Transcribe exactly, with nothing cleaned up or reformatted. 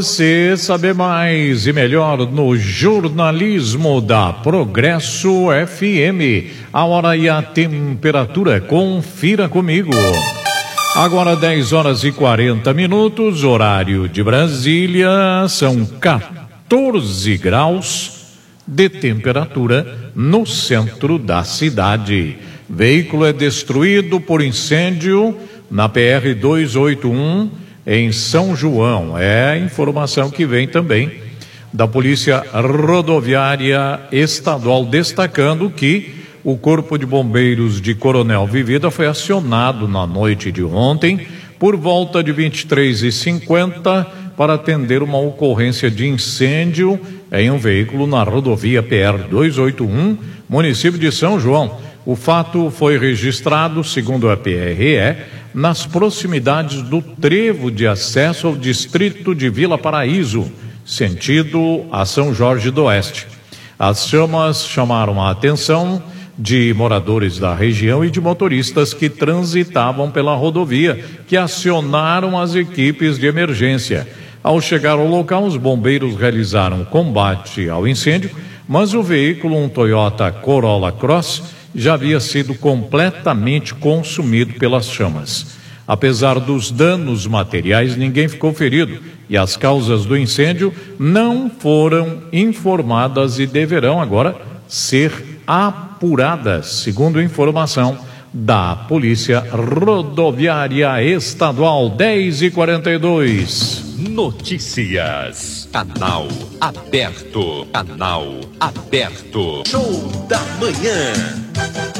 Você saber mais e melhor no jornalismo da Progresso F M. A hora e a temperatura, confira comigo. Agora dez horas e quarenta minutos, horário de Brasília, são quatorze graus de temperatura no centro da cidade. Veículo é destruído por incêndio na P R duzentos e oitenta e um em São João. É a informação que vem também da Polícia Rodoviária Estadual, destacando que o Corpo de Bombeiros de Coronel Vivida foi acionado na noite de ontem por volta de vinte e três e cinquenta para atender uma ocorrência de incêndio em um veículo na rodovia P R duzentos e oitenta e um, município de São João. O fato foi registrado, segundo a P R E, nas proximidades do trevo de acesso ao distrito de Vila Paraíso, sentido a São Jorge do Oeste. As chamas chamaram a atenção de moradores da região e de motoristas que transitavam pela rodovia, que acionaram as equipes de emergência. Ao chegar ao local, os bombeiros realizaram combate ao incêndio, mas o veículo, um Toyota Corolla Cross, já havia sido completamente consumido pelas chamas. Apesar dos danos materiais, ninguém ficou ferido e as causas do incêndio não foram informadas e deverão agora ser apuradas, segundo informação da Polícia Rodoviária Estadual. Dez e quarenta e dois. Notícias. Canal aberto. Canal aberto. Show da manhã.